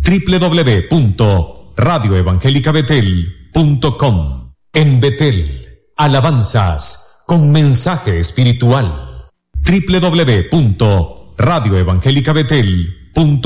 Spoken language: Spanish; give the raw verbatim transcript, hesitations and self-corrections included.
doble u doble u doble u punto radio evangélica betel punto com. En Betel, alabanzas con mensaje espiritual. doble u doble u doble u punto radio evangélica betel punto com.